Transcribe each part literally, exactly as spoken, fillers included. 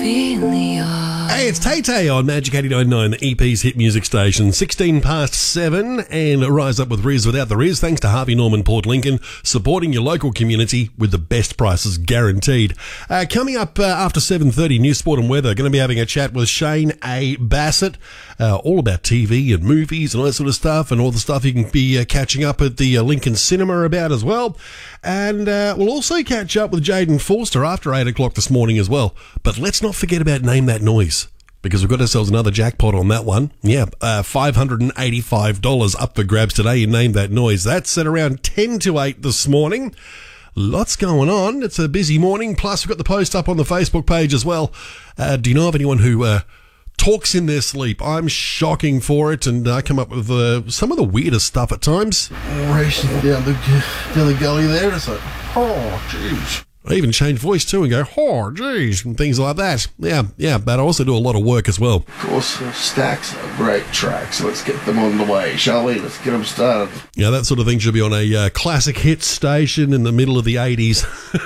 feel the yard. Hey, it's Tay Tay on Magic eighty-nine point nine, the E P's hit music station. sixteen past seven, and Rise Up with Riz without the Riz. Thanks to Harvey Norman Port Lincoln, supporting your local community with the best prices guaranteed. Uh, coming up uh, after seven thirty, News, Sport and Weather. Going to be having a chat with Shane A. Bassett, uh, all about T V and movies and all that sort of stuff, and all the stuff you can be uh, catching up at the uh, Lincoln Cinema about as well. And uh, we'll also catch up with Jaden Forster after eight o'clock this morning as well. But let's not forget about Name That Noise, because we've got ourselves another jackpot on that one. Yeah, uh, five hundred eighty-five dollars up for grabs today in Name That Noise. That's at around ten to eight this morning. Lots going on. It's a busy morning. Plus, we've got the post up on the Facebook page as well. Uh, do you know of anyone who uh, talks in their sleep? I'm shocking for it, and I uh, come up with uh, some of the weirdest stuff at times. Racing down the, down the gully there, it's like, oh, jeez. I even change voice too and go, oh, geez, and things like that. Yeah, yeah, but I also do a lot of work as well. Of course, uh, Stacks are great tracks. Let's get them on the way, shall we? Let's get them started. Yeah, that sort of thing should be on a uh, classic hit station in the middle of the eighties.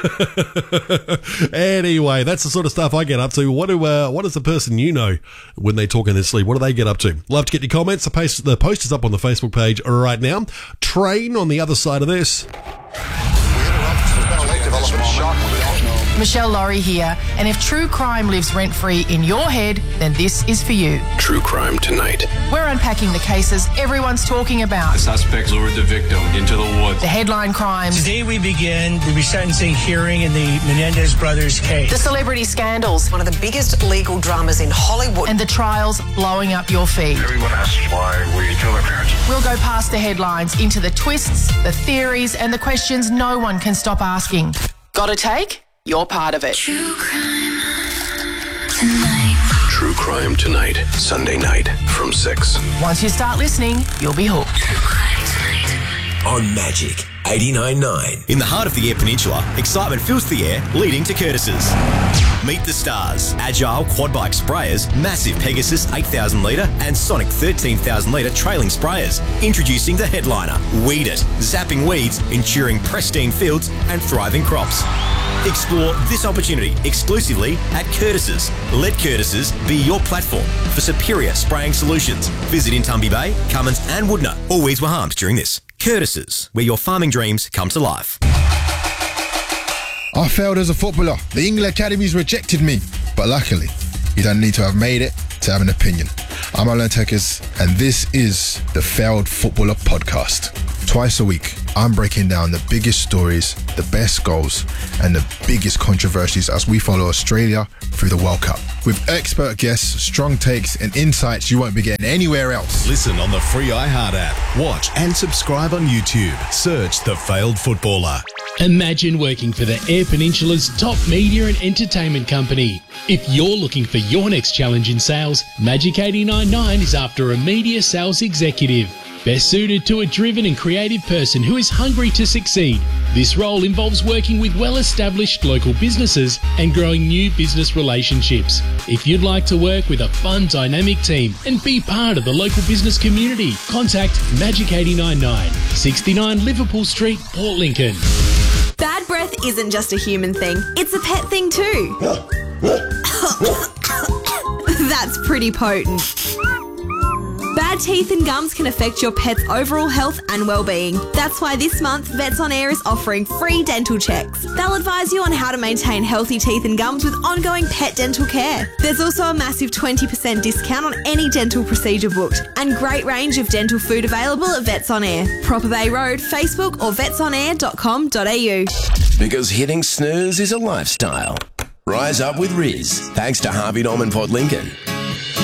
Anyway, that's the sort of stuff I get up to. What do uh, what does the person you know when they talk in their sleep? What do they get up to? Love to get your comments. The post, the post is up on the Facebook page right now. Train on the other side of this. Michelle Laurie here, and if true crime lives rent-free in your head, then this is for you. True Crime Tonight. We're unpacking the cases everyone's talking about. The suspects lured the victim into the woods. The headline crimes. Today we begin the resentencing hearing in the Menendez brothers case. The celebrity scandals. One of the biggest legal dramas in Hollywood. And the trials blowing up your feed. Everyone asks why we kill their parents. We'll go past the headlines into the twists, the theories, and the questions no one can stop asking. Got a take? You're part of it. True Crime Tonight. True Crime Tonight, Sunday night from six. Once you start listening, you'll be hooked. True Crime Tonight. On Magic eighty-nine point nine. In the heart of the Eyre Peninsula, excitement fills the air, leading to Curtis's. Meet the stars. Agile quad bike sprayers, massive Pegasus eight thousand litre and Sonic thirteen thousand litre trailing sprayers. Introducing the headliner, Weed It, zapping weeds, ensuring pristine fields and thriving crops. Explore this opportunity exclusively at Curtis's. Let Curtis's be your platform for superior spraying solutions. Visit in Tumby Bay, Cummins and Woodner. All weeds were harmed during this. Curtis's, where your farming dreams come to life. I failed as a footballer. The England Academies rejected me. But luckily, you don't need to have made it to have an opinion. I'm Alan Tekers, and this is the Failed Footballer Podcast. Twice a week, I'm breaking down the biggest stories, the best goals, and the biggest controversies as we follow Australia through the World Cup. With expert guests, strong takes, and insights you won't be getting anywhere else. Listen on the free iHeart app. Watch and subscribe on YouTube. Search The Failed Footballer. Imagine working for the Eyre Peninsula's top media and entertainment company. If you're looking for your next challenge in sales, Magic eighty-nine point nine is after a media sales executive. Best suited to a driven and creative person who is hungry to succeed. This role involves working with well-established local businesses and growing new business relationships. If you'd like to work with a fun, dynamic team and be part of the local business community, contact Magic eighty-nine point nine, sixty-nine Liverpool Street, Port Lincoln. Bad breath isn't just a human thing, it's a pet thing too. That's pretty potent. Bad teeth and gums can affect your pet's overall health and well-being. That's why this month, Vets on Air is offering free dental checks. They'll advise you on how to maintain healthy teeth and gums with ongoing pet dental care. There's also a massive twenty percent discount on any dental procedure booked and great range of dental food available at Vets on Air. Proper Bay Road, Facebook or vets on air dot com dot a u. Because hitting snooze is a lifestyle. Rise up with Riz. Thanks to Harvey Norman Port Lincoln.